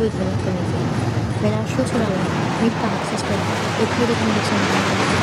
good when it comes in. When our shoots are alive, we've got access to every recommendation.